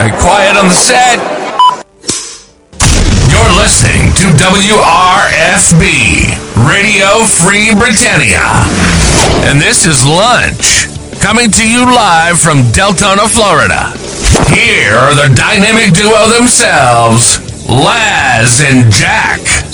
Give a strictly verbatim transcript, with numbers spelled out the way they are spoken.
Uh, quiet on the set. You're listening to W R F B, Radio Free Britannia. And this is Lunch, coming to you live from Deltona, Florida. Here are the dynamic duo themselves, Laz and Jack.